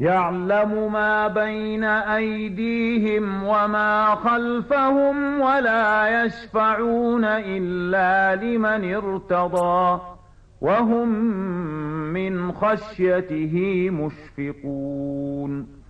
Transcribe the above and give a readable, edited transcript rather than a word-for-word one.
يعلم ما بين أيديهم وما خلفهم ولا يشفعون إلا لمن ارتضى وهم من خشيته مشفقون